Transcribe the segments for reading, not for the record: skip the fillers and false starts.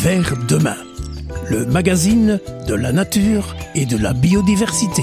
vers demain, le magazine de la nature et de la biodiversité.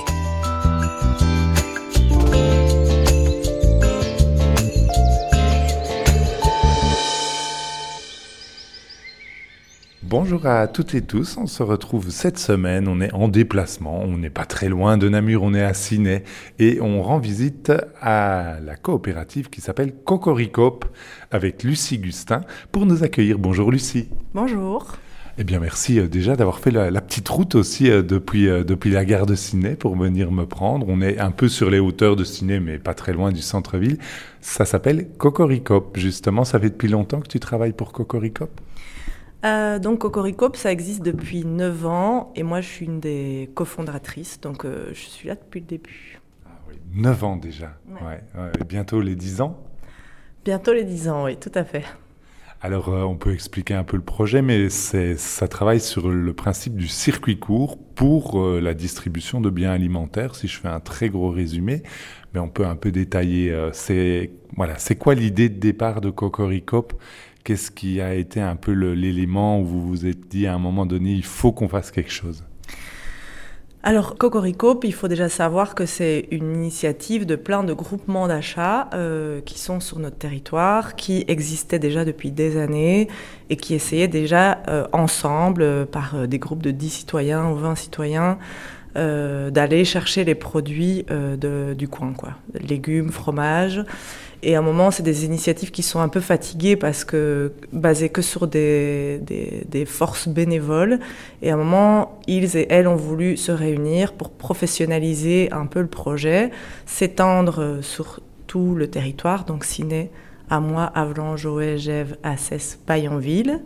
Bonjour à toutes et tous, on se retrouve cette semaine, on est en déplacement, on n'est pas très loin de Namur, on est à Ciney et on rend visite à la coopérative qui s'appelle Cocoricope avec Lucie Gustin pour nous accueillir. Bonjour Lucie. Bonjour. Eh bien merci déjà d'avoir fait la petite route aussi depuis la gare de Ciney pour venir me prendre. On est un peu sur les hauteurs de Ciney mais pas très loin du centre-ville. Ça s'appelle Cocoricope justement, ça fait depuis longtemps que tu travailles pour Cocoricope ? Donc Cocoricope, ça existe depuis 9 ans et moi je suis une des cofondatrices, donc je suis là depuis le début. Ah oui, 9 ans déjà, ouais. Bientôt les 10 ans ? Bientôt les 10 ans, oui, tout à fait. Alors on peut expliquer un peu le projet, mais ça travaille sur le principe du circuit court pour la distribution de biens alimentaires, si je fais un très gros résumé, mais on peut un peu détailler. C'est quoi l'idée de départ de Cocoricope ? Qu'est-ce qui a été un peu l'élément où vous vous êtes dit à un moment donné, il faut qu'on fasse quelque chose ? Alors, Cocoricope, il faut déjà savoir que c'est une initiative de plein de groupements d'achat qui sont sur notre territoire, qui existaient déjà depuis des années et qui essayaient déjà ensemble, par des groupes de 10 citoyens ou 20 citoyens, d'aller chercher les produits du coin, quoi. Légumes, fromages. Et à un moment, c'est des initiatives qui sont un peu fatiguées parce que basées que sur des forces bénévoles. Et à un moment, ils et elles ont voulu se réunir pour professionnaliser un peu le projet, s'étendre sur tout le territoire, donc Ciney, Amoy, Havelange, Joët, Gèves, Assès, Payenville,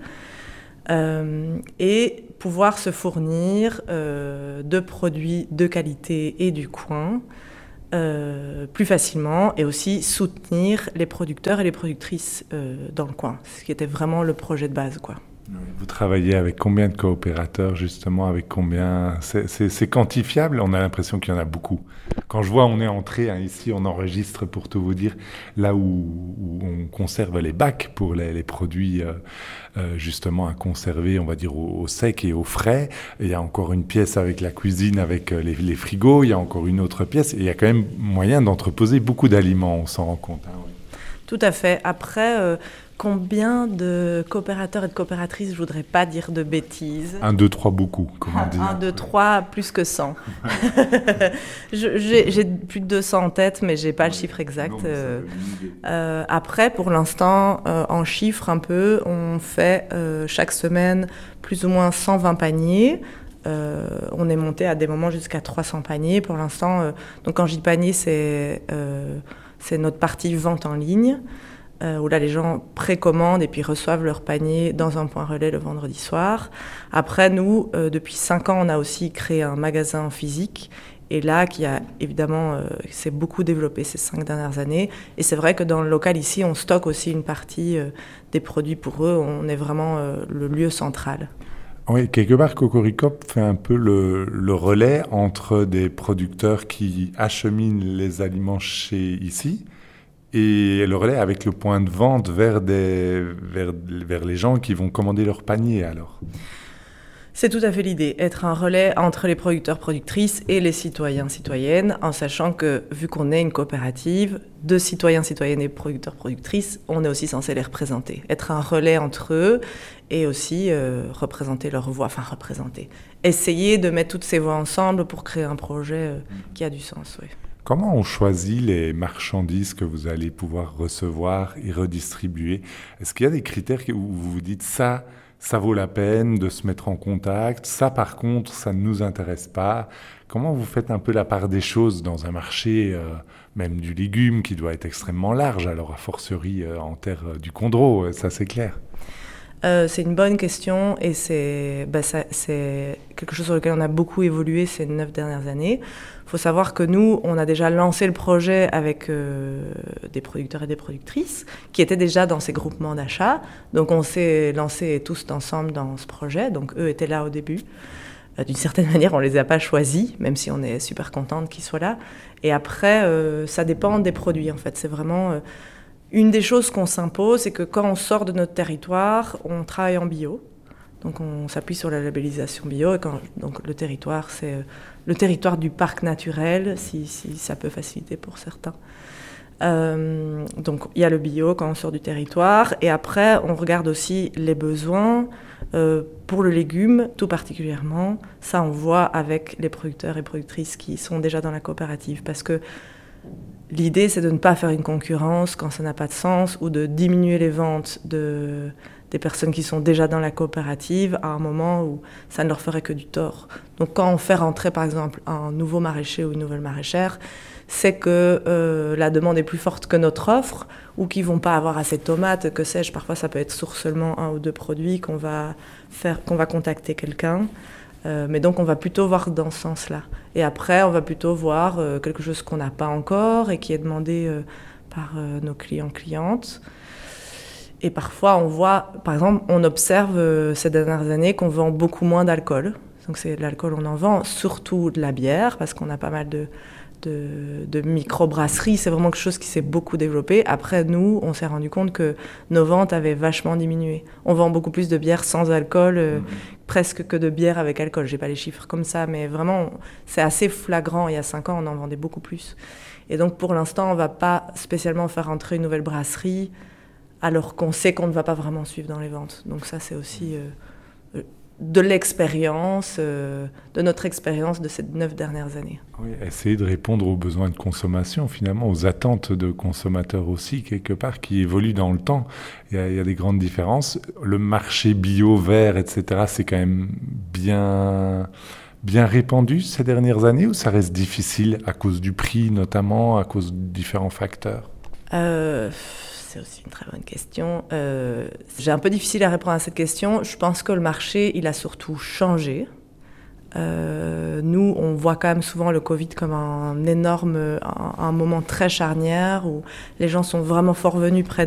et pouvoir se fournir de produits de qualité et du coin, plus facilement, et aussi soutenir les producteurs et les productrices dans le coin, ce qui était vraiment le projet de base, quoi. Vous travaillez avec combien de coopérateurs, justement, avec combien... C'est quantifiable ? On a l'impression qu'il y en a beaucoup. Quand je vois, on est entré, ici, on enregistre, pour tout vous dire, là où on conserve les bacs pour les produits, justement, à conserver, on va dire, au sec et au frais. Et il y a encore une pièce avec la cuisine, avec les frigos. Il y a encore une autre pièce. Et il y a quand même moyen d'entreposer beaucoup d'aliments, on s'en rend compte. Oui. Tout à fait. Après... Combien de coopérateurs et de coopératrices, je ne voudrais pas dire de bêtises. 1, 2, 3, beaucoup, comme on dit. 1, 2, 3, plus que 100. J'ai plus de 200 en tête, mais je n'ai pas le chiffre exact. Après, pour l'instant, en chiffres un peu, on fait chaque semaine plus ou moins 120 paniers. On est monté à des moments jusqu'à 300 paniers. Pour l'instant, donc quand je dis panier, c'est notre partie vente en ligne. Où là les gens précommandent et puis reçoivent leur panier dans un point relais le vendredi soir. Après, nous, depuis 5 ans, on a aussi créé un magasin physique, et là, qui a évidemment s'est beaucoup développé ces 5 dernières années. Et c'est vrai que dans le local ici, on stocke aussi une partie des produits pour eux. On est vraiment le lieu central. Oui, quelque part, Cocoricope fait un peu le relais entre des producteurs qui acheminent les aliments ici, et le relais avec le point de vente vers les gens qui vont commander leur panier, alors. C'est tout à fait l'idée, être un relais entre les producteurs-productrices et les citoyens-citoyennes, en sachant que, vu qu'on est une coopérative de citoyens-citoyennes et producteurs-productrices, on est aussi censé les représenter. Être un relais entre eux et aussi représenter leur voix, essayer de mettre toutes ces voix ensemble pour créer un projet qui a du sens, oui. Comment on choisit les marchandises que vous allez pouvoir recevoir et redistribuer ? Est-ce qu'il y a des critères où vous vous dites ça vaut la peine de se mettre en contact, ça par contre, ça ne nous intéresse pas ? Comment vous faites un peu la part des choses dans un marché, même du légume, qui doit être extrêmement large, alors a fortiori en terre du Condro, ça c'est clair. C'est une bonne question et c'est quelque chose sur lequel on a beaucoup évolué ces 9 dernières années. Il faut savoir que nous, on a déjà lancé le projet avec des producteurs et des productrices qui étaient déjà dans ces groupements d'achat. Donc on s'est lancés tous ensemble dans ce projet. Donc eux étaient là au début. D'une certaine manière, on ne les a pas choisis, même si on est super contente qu'ils soient là. Et après, ça dépend des produits en fait. C'est vraiment... Une des choses qu'on s'impose, c'est que quand on sort de notre territoire, on travaille en bio. Donc on s'appuie sur la labellisation bio. Et donc le territoire, c'est le territoire du parc naturel, si ça peut faciliter pour certains. Donc il y a le bio quand on sort du territoire. Et après, on regarde aussi les besoins pour le légume, tout particulièrement. Ça, on voit avec les producteurs et productrices qui sont déjà dans la coopérative. Parce que l'idée, c'est de ne pas faire une concurrence quand ça n'a pas de sens ou de diminuer les ventes des personnes qui sont déjà dans la coopérative à un moment où ça ne leur ferait que du tort. Donc quand on fait rentrer, par exemple, un nouveau maraîcher ou une nouvelle maraîchère, c'est que la demande est plus forte que notre offre ou qu'ils ne vont pas avoir assez de tomates, que sais-je. Parfois, ça peut être sur seulement 1 ou 2 produits qu'on va contacter quelqu'un. Mais donc, on va plutôt voir dans ce sens-là. Et après, on va plutôt voir quelque chose qu'on n'a pas encore et qui est demandé par nos clients-clientes. Et parfois, on voit, par exemple, on observe ces dernières années qu'on vend beaucoup moins d'alcool. Donc, c'est de l'alcool, on en vend, surtout de la bière, parce qu'on a pas mal de microbrasseries. C'est vraiment quelque chose qui s'est beaucoup développé. Après, nous, on s'est rendu compte que nos ventes avaient vachement diminué. On vend beaucoup plus de bière sans alcool, presque que de bière avec alcool. J'ai pas les chiffres comme ça, mais vraiment, c'est assez flagrant. Il y a 5 ans, on en vendait beaucoup plus. Et donc, pour l'instant, on va pas spécialement faire entrer une nouvelle brasserie, alors qu'on sait qu'on ne va pas vraiment suivre dans les ventes. Donc ça, c'est aussi de l'expérience, de notre expérience de ces 9 dernières années. Oui, essayer de répondre aux besoins de consommation, finalement, aux attentes de consommateurs aussi, quelque part, qui évoluent dans le temps. Il y a des grandes différences. Le marché bio, vert, etc., c'est quand même bien répandu ces dernières années, ou ça reste difficile à cause du prix, notamment, à cause de différents facteurs ? C'est aussi une très bonne question. J'ai un peu difficile à répondre à cette question. Je pense que le marché, il a surtout changé. Nous, on voit quand même souvent le Covid comme un moment très charnière où les gens sont vraiment fort venus près